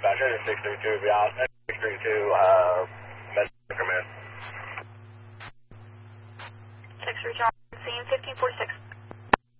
Dispatcher, 632 beyond, 632, med command. 632, scene 1546.